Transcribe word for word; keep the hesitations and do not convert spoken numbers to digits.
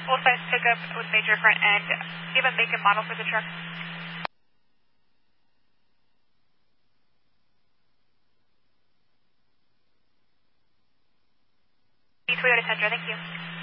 full-size pickup with major front end. Do you have a make and model for the truck? Toyota Tundra, thank you.